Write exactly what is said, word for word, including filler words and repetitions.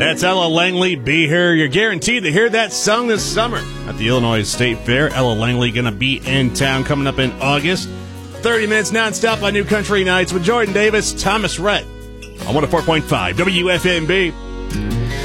That's Ella Langley, Be Here. You're guaranteed to hear that song this summer at the Illinois State Fair. Ella Langley going to be in town coming up in August. thirty minutes nonstop on New Country Nights with Jordan Davis, Thomas Rhett on one oh four point five W F M B.